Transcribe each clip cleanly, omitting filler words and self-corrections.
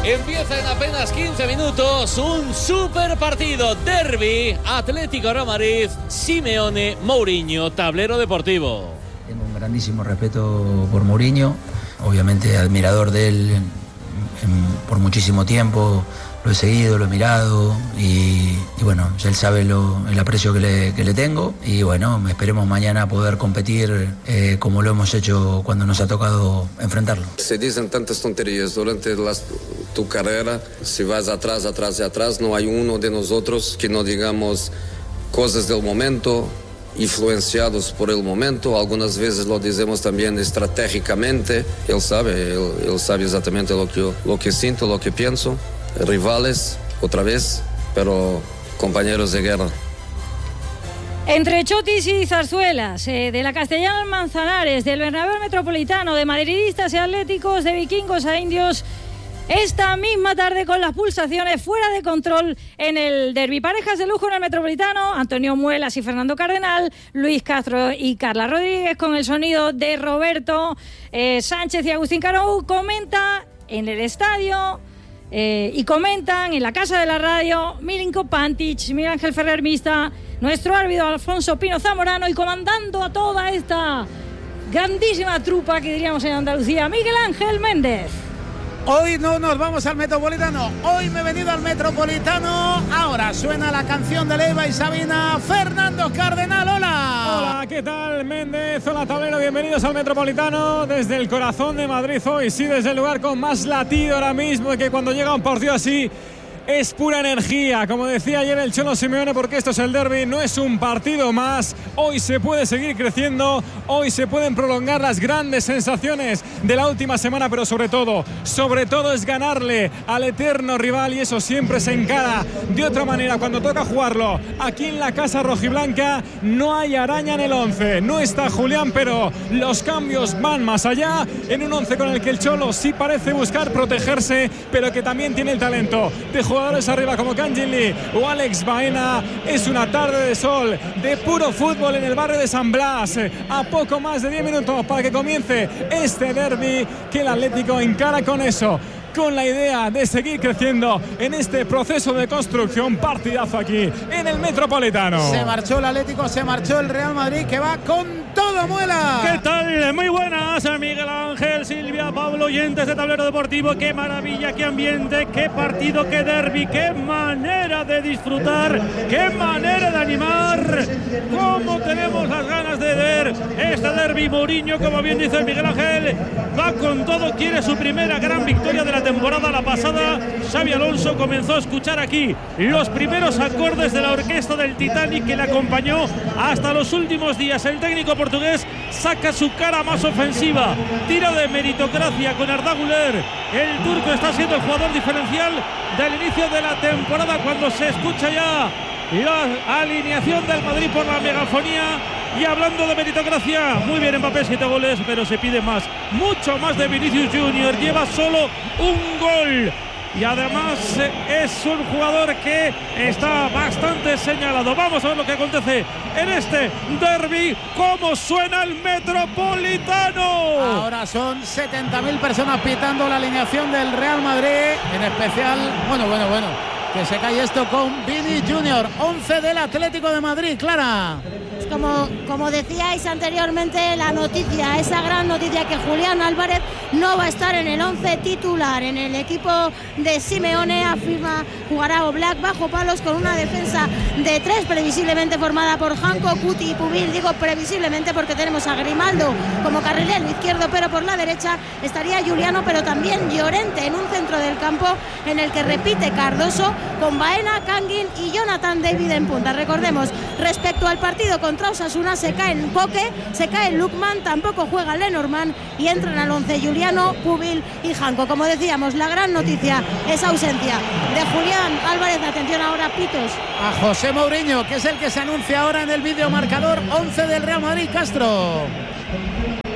Empieza en apenas 15 minutos un super partido. Derbi, Atlético de Madrid, Simeone, Mourinho, tablero deportivo. Tengo un grandísimo respeto por Mourinho, obviamente admirador de él por muchísimo tiempo. Lo he seguido, lo he mirado y bueno, él sabe el aprecio que le tengo y bueno, esperemos mañana poder competir como lo hemos hecho cuando nos ha tocado enfrentarlo. Se dicen tantas tonterías durante tu carrera, si vas atrás, no hay uno de nosotros que no digamos cosas del momento, influenciados por el momento, algunas veces lo decimos también estratégicamente, él sabe exactamente lo que siento, lo que pienso. Rivales, otra vez, pero compañeros de guerra. Entre chotis y zarzuelas, de la Castellana al Manzanares, del Bernabéu Metropolitano, de madridistas y atléticos, de vikingos a indios, esta misma tarde con las pulsaciones fuera de control en el derbi. Parejas de lujo en el Metropolitano, Antonio Muelas y Fernando Cardenal, Luis Castro y Carla Rodríguez, con el sonido de Roberto Sánchez y Agustín Carou. Comenta en el estadio... y comentan en la casa de la radio Milinko Pantic, Miguel Ángel Ferrer Mista, nuestro árbitro Alfonso Pino Zamorano, y comandando a toda esta grandísima trupa que diríamos en Andalucía, Miguel Ángel Méndez. Hoy no nos vamos al Metropolitano, hoy me he venido al Metropolitano. Ahora suena la canción de Leiva y Sabina. Fernando Cardenal, hola. Hola, ¿qué tal, Méndez? Hola, tablero, bienvenidos al Metropolitano desde el corazón de Madrid hoy. Sí, desde el lugar con más latido ahora mismo, y que cuando llega un partido así es pura energía, como decía ayer el Cholo Simeone, porque esto es el derbi, no es un partido más. Hoy se puede seguir creciendo, hoy se pueden prolongar las grandes sensaciones de la última semana, pero sobre todo es ganarle al eterno rival, y eso siempre se encara de otra manera cuando toca jugarlo. Aquí en la casa rojiblanca no hay araña en el 11, no está Julián, pero los cambios van más allá, en un 11 con el que el Cholo sí parece buscar protegerse, pero que también tiene el talento de jugadores arriba como Kangin Lee o Alex Baena. Es una tarde de sol, de puro fútbol en el barrio de San Blas, a poco más de 10 minutos para que comience este derbi, que el Atlético encara con eso, con la idea de seguir creciendo en este proceso de construcción. Partidazo aquí en el Metropolitano. Se marchó el Atlético, se marchó el Real Madrid, que va con todo, Muela. ¿Qué tal? Muy buenas, Miguel Ángel, Silvia, Pablo, oyentes de Tablero Deportivo. Qué maravilla, qué ambiente, qué partido, qué derbi, qué manera de disfrutar, qué manera de animar. Cómo tenemos las ganas de ver este derbi. Mourinho, como bien dice Miguel Ángel, va con todo, quiere su primera gran victoria de la temporada. La pasada, Xabi Alonso comenzó a escuchar aquí los primeros acordes de la orquesta del Titanic que le acompañó hasta los últimos días. El técnico portugués saca su cara más ofensiva, tira de meritocracia con Arda Güler. El turco está siendo el jugador diferencial del inicio de la temporada, cuando se escucha ya la alineación del Madrid por la megafonía. Y hablando de meritocracia, muy bien Mbappé, 7 goles, pero se pide más, mucho más de Vinicius Junior. Lleva solo un gol y además es un jugador que está bastante señalado. Vamos a ver lo que acontece en este derbi. ¿Cómo suena el Metropolitano? Ahora son 70.000 personas pitando la alineación del Real Madrid, en especial, bueno, que se cae esto con Vini Junior, 11 del Atlético de Madrid. Clara. Como decíais anteriormente, la noticia, esa gran noticia, que Julián Álvarez no va a estar en el 11 titular. En el equipo de Simeone afirma jugará Oblak bajo palos, con una defensa de 3 previsiblemente formada por Janko, Cuti y Pubil. Digo previsiblemente porque tenemos a Grimaldo como carrilero izquierdo, pero por la derecha estaría Juliano, pero también Llorente, en un centro del campo en el que repite Cardoso, con Baena, Kangin y Jonathan David en punta. Recordemos, respecto al partido contra Osasuna, se cae en Coque, se cae en Lukman, tampoco juega Lenormand y entran al 11 Juliano, Pubil y Janko. Como decíamos, la gran noticia es ausencia de Julián Álvarez. Atención ahora, pitos. A José Mourinho, que es el que se anuncia ahora en el vídeo marcador. 11 del Real Madrid. Castro.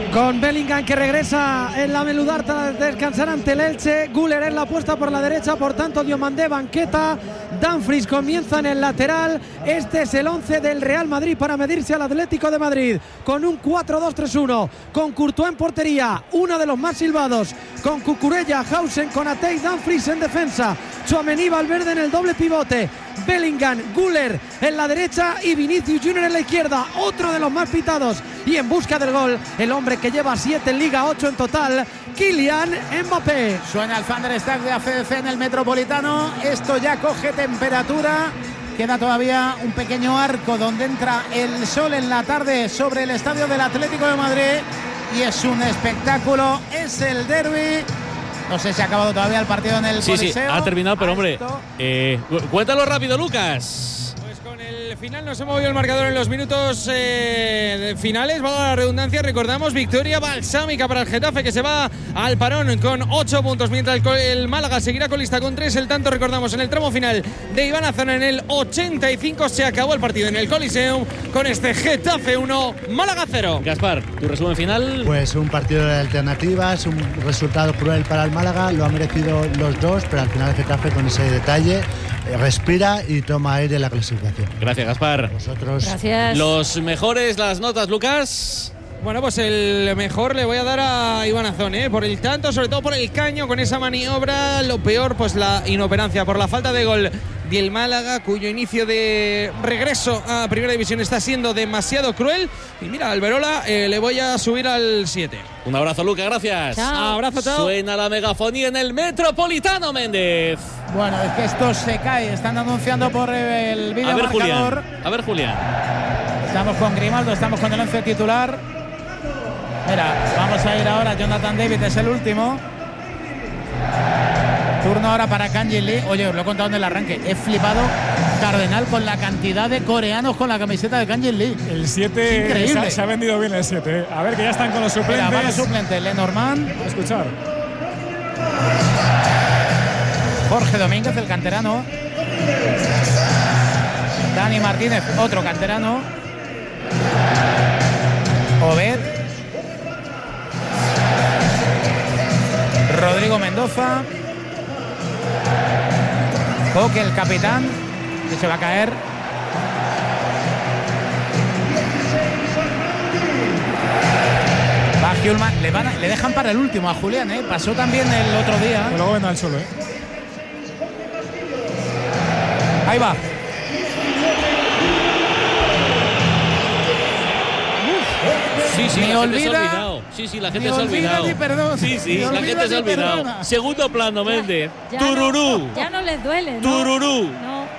con Bellingham que regresa en la Meludar tras descansar ante el Elche. Güler es la apuesta por la derecha, por tanto Diomandé banqueta. Dumfries comienza en el lateral. Este es el 11 del Real Madrid para medirse al Atlético de Madrid con un 4-2-3-1, con Courtois en portería, uno de los más silbados, con Cucurella, Hausen, Konaté y Dumfries en defensa, Tchouaméni, Valverde en el doble pivote, Bellingham, Güler en la derecha y Vinicius Junior en la izquierda, otro de los más pitados y en busca del gol, el hombre que lleva 7 en Liga, 8 en total, Kylian Mbappé. Suena el Thunderstruck de ACDC en el Metropolitano. Esto ya coge temperatura. Queda todavía un pequeño arco donde entra el sol en la tarde sobre el estadio del Atlético de Madrid y es un espectáculo. Es el derbi. No sé si ha acabado todavía el partido en el Coliseo. Sí, ha terminado, pero hombre, cuéntalo rápido, Lucas. El final no se movió el marcador en los minutos finales, valga la redundancia. Recordamos, victoria balsámica para el Getafe, que se va al parón con 8 puntos, mientras el Málaga seguirá colista con 3. El tanto, recordamos, en el tramo final de Iván Azón en el 85 se acabó el partido en el Coliseum con este Getafe 1, Málaga 0. Gaspar, tu resumen final. Pues un partido de alternativas, un resultado cruel para el Málaga, lo ha merecido los dos, pero al final el Getafe con ese detalle respira y toma aire en la clasificación. Gracias, Gaspar. Vosotros. Gracias. Los mejores, las notas, Lucas. Bueno, pues el mejor le voy a dar a Iván Azón, por el tanto, sobre todo por el caño con esa maniobra. Lo peor, pues la inoperancia por la falta de gol del Málaga, cuyo inicio de regreso a Primera División está siendo demasiado cruel. Y mira, Alberola le voy a subir al 7. Un abrazo, Lucas, gracias. Chao. Abrazo, chao. Suena la megafonía en el Metropolitano, Méndez. Bueno, es que esto se cae. Están anunciando por el vídeo marcador. A ver, Julián. Estamos con Grimaldo, estamos con el 11 titular. Mira, vamos a ir ahora. Jonathan David es el último. Turno ahora para Kang-in Lee. Oye, os lo he contado en el arranque. He flipado, Cardenal, con la cantidad de coreanos con la camiseta de Kang-in Lee. El 7 increíble. Se ha vendido bien el 7. A ver, que ya están con los suplentes. Mira, va el suplente, Lenormand. Vamos a escuchar. Jorge Domínguez, el canterano. Dani Martínez, otro canterano. Obed. Rodrigo Mendoza. Coque, el capitán, que se va a caer. Va Hjulman, le dejan para el último a Julián, pasó también el otro día. Pero luego vendrá el solo, Ahí va. Sí, me la olvida, gente se ha olvidado. Sí, la gente se ha olvidado. Ni perdón. Sí, la gente se ha olvidado. Perdona. Segundo plano, Méndez. Ya Tururú. Ya no les duele, ¿no? Tururú.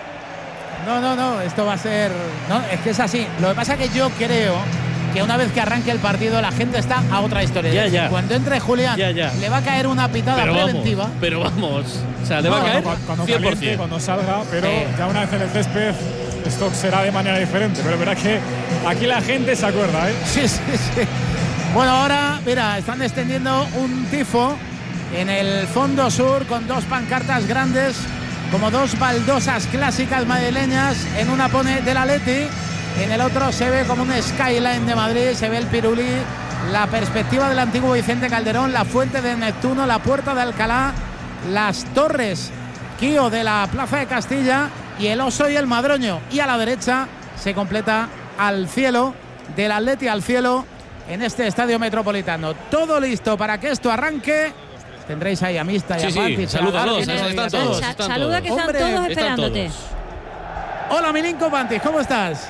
No, esto va a ser. No, es que es así. Lo que pasa es que yo creo que una vez que arranque el partido la gente está a otra historia. Ya. Cuando entre Julián, le va a caer una pitada preventiva. Pero vamos. O sea, le va a caer cuando 100%. Caliente, cuando salga, pero ya una vez en el césped esto será de manera diferente. Pero verá que aquí la gente se acuerda, Sí. Bueno, ahora, mira, están extendiendo un tifo en el fondo sur con dos pancartas grandes, como dos baldosas clásicas madrileñas. En una pone del Atleti, en el otro se ve como un skyline de Madrid, se ve el Pirulí, la perspectiva del antiguo Vicente Calderón, la fuente de Neptuno, la puerta de Alcalá, las torres Kío de la Plaza de Castilla y el Oso y el Madroño. Y a la derecha se completa al cielo, del Atleti al cielo, en este estadio metropolitano. Todo listo para que esto arranque. Tendréis ahí a Mista y a Panti. Salúdalos, están todos. Saluda que están todos esperándote. Hola, Milinko Pantis, ¿cómo estás?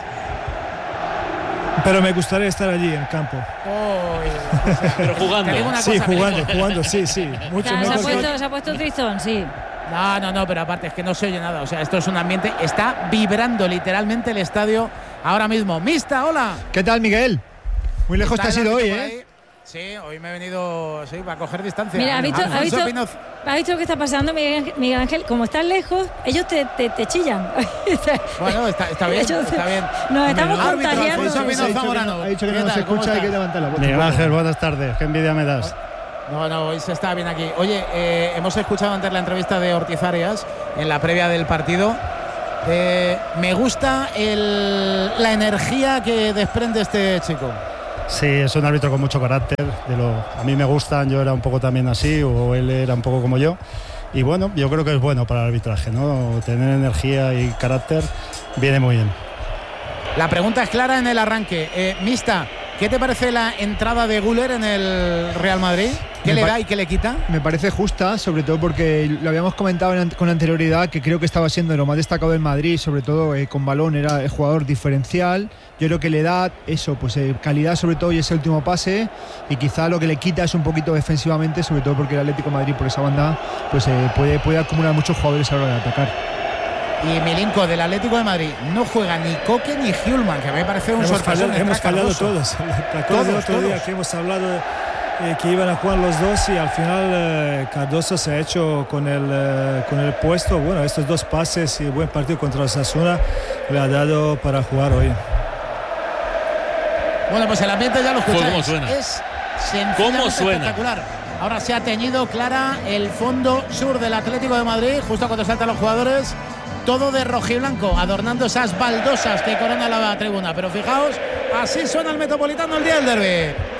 Pero me gustaría estar allí en el campo. Pero jugando. Sí, jugando, sí. Mucho ¿Se ha puesto tristón? Sí. No, pero aparte es que no se oye nada. O sea, esto es un ambiente. Está vibrando literalmente el estadio ahora mismo. Mista, hola. ¿Qué tal, Miguel? Muy lejos te has ido hoy, Sí, hoy me he venido para coger distancia. Mira, ¿has visto lo que está pasando, Miguel Ángel? Como estás lejos, ellos te chillan. Bueno, está bien, está bien. Nos estamos contagiando. Ha dicho que no se escucha, hay que levantar la voz. Miguel Ángel, buenas tardes. Qué envidia me das. No, hoy se está bien aquí. Oye, hemos escuchado antes la entrevista de Ortiz Arias en la previa del partido. Me gusta la energía que desprende este chico. Sí, es un árbitro con mucho carácter. A mí me gustan, yo era un poco también así, o él era un poco como yo. Y bueno, yo creo que es bueno para el arbitraje, ¿no? Tener energía y carácter viene muy bien. La pregunta es clara en el arranque. Mista, ¿qué te parece la entrada de Güler en el Real Madrid? ¿Qué le da y qué le quita? Me parece justa, sobre todo porque lo habíamos comentado con anterioridad, que creo que estaba siendo lo más destacado del Madrid, sobre todo con balón, era el jugador diferencial. Yo creo que le da eso, pues calidad sobre todo y ese último pase, y quizá lo que le quita es un poquito defensivamente, sobre todo porque el Atlético de Madrid por esa banda pues puede acumular muchos jugadores a la hora de atacar. Y Milinko, del Atlético de Madrid, no juega ni Coque ni Hjulman, que me parece un sorpresón. Hemos fallado todos. El otro día que hemos hablado que iban a jugar los dos, y al final Cardoso se ha hecho con el puesto. Bueno, estos dos pases y buen partido contra Osasuna le ha dado para jugar hoy. Bueno, pues el ambiente ya lo escucháis. ¿Cómo suena? Es sencillamente espectacular. Ahora se ha teñido clara el fondo sur del Atlético de Madrid, justo cuando saltan los jugadores, todo de rojiblanco, adornando esas baldosas que coronan la tribuna. Pero fijaos, así suena el Metropolitano el día del derbi.